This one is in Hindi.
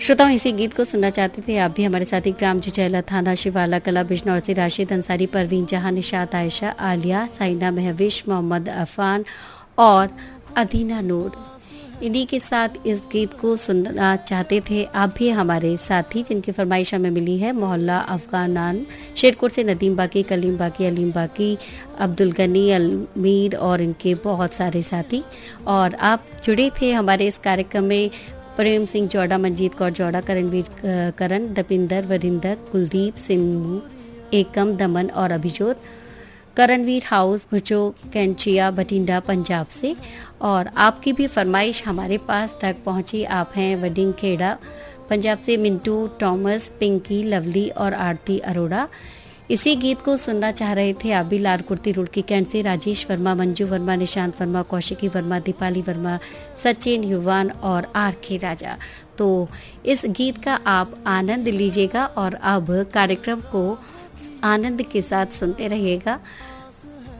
श्रोताओं, इसी गीत को सुनना चाहते थे आप भी हमारे साथी ग्राम जिचैला, थाना शिवाला कला, बिजनौर से राशिद अंसारी, परवीन जहां, निशात आयशा, आलिया, साइना महविश, मोहम्मद अफान और अदीना नूर। इन्हीं के साथ इस गीत को सुनना चाहते थे आप भी हमारे साथी, जिनकी फरमाइश हमें मिली है मोहल्ला अफगानान, शेरकोट से नदीम बाकी, कलीम बाकी, अलीम बाकी, अब्दुल गनी, अलमीर और इनके बहुत सारे साथी। और आप जुड़े थे हमारे इस कार्यक्रम में प्रेम सिंह जौड़ा, मंजीत कौर जौड़ा, करणवीर करण, दपिंदर, वरिंदर, कुलदीप सिंह, एकम, दमन और अभिजोत, करणवीर हाउस, भुचो, कैंचिया, बठिंडा, पंजाब से। और आपकी भी फरमाइश हमारे पास तक पहुंची। आप हैं वडिंग खेड़ा पंजाब से, मिंटू, टॉमस, पिंकी, लवली और आरती अरोड़ा। इसी गीत को सुनना चाह रहे थे आप भी लालकुर्ती रुड़की कैंट से, राजेश वर्मा, मंजू वर्मा, निशांत वर्मा, कौशिकी वर्मा, दीपाली वर्मा, सचिन युवान और आर के राजा। तो इस गीत का आप आनंद लीजिएगा और अब कार्यक्रम को आनंद के साथ सुनते रहिएगा।